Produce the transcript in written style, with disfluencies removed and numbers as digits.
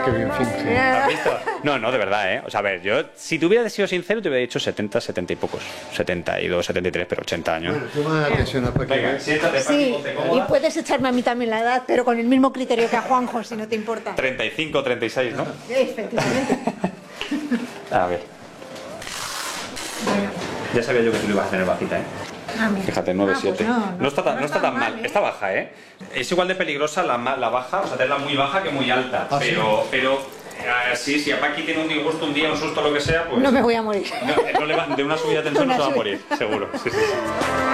qué bien finge. ¿Has visto? No, no, de verdad, ¿eh? O sea, a ver, yo, si te hubiera sido sincero, te hubiera dicho 70, 70 y pocos. 72, 73, pero 80 años. Bueno, toma atención a Paqui. Venga, siéntate, Paqui, Sí, ponte y cómoda. puedes echarme a mí también la edad, pero con el mismo criterio que a Juanjo, si no te importa. 35, 36, ¿no? Efectivamente. A ver. Ya sabía yo que tú lo ibas a tener bajita, ¿eh? Ah, mira. Fíjate, 9, Ah, pues 7. No está tan mal. ¿eh? Está baja, ¿eh? Es igual de peligrosa la baja, o sea, tenerla muy baja que muy alta. ¿Ah, sí? Pero sí, si a Paqui tiene un disgusto, un día, un susto, lo que sea, pues... No me voy a morir. no le va- de una subida de tensión no Una se va a subida. morir, seguro. Sí, sí, sí.